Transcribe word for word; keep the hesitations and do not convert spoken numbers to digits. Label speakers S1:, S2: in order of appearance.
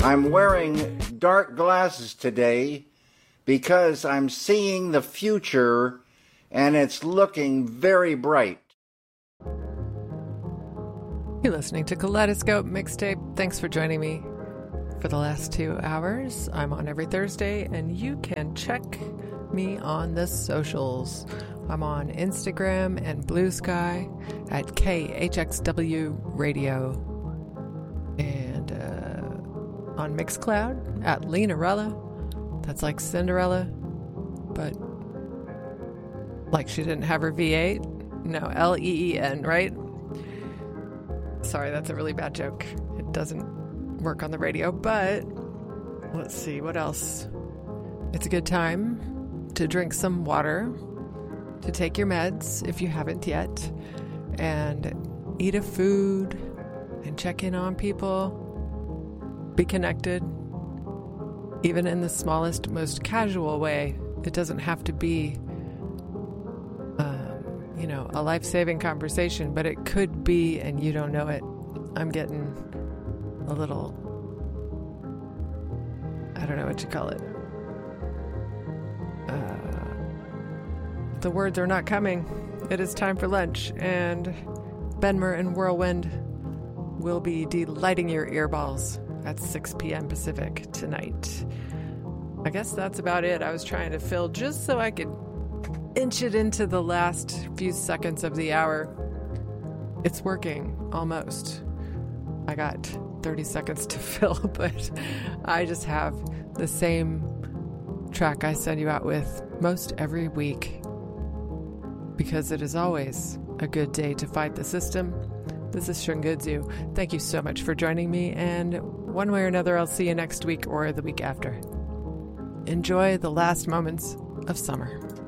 S1: I'm wearing dark glasses today because I'm seeing the future and it's looking very bright.
S2: You're listening to Kaleidoscope Mixtape. Thanks for joining me for the last two hours. I'm on every Thursday, and you can check me on the socials. I'm on Instagram and Blue Sky at K H X W Radio, and uh, on Mixcloud at Leanerella. That's like Cinderella, but like she didn't have her V eight. No, L E E N, right? Sorry, that's a really bad joke. It doesn't work on the radio, but let's see, what else? It's a good time to drink some water, to take your meds if you haven't yet, and eat a food and check in on people. Be connected, even in the smallest, most casual way. It doesn't have to be, um, you know, a life-saving conversation, but it could be, and you don't know it. I'm getting a little, I don't know what you call it. Uh, the words are not coming. It is time for lunch, and Benmer and Whirlwind will be delighting your earballs at six p.m. Pacific tonight. I guess that's about it. I was trying to fill just so I could inch it into the last few seconds of the hour. It's working, almost. I got thirty seconds to fill, but I just have the same track I send you out with most every week, because it is always a good day to fight the system. This is Shungudzu. Thank you so much for joining me, and one way or another, I'll see you next week or the week after. Enjoy the last moments of summer.